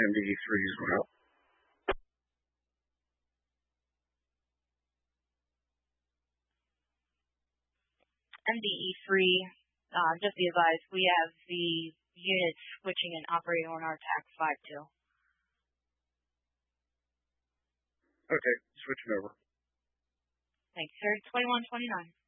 MDE3 as well. MDE3, just be advised, we have the unit switching and operating on our TAC 5-2. Okay, switching over. Thanks, sir. 2129.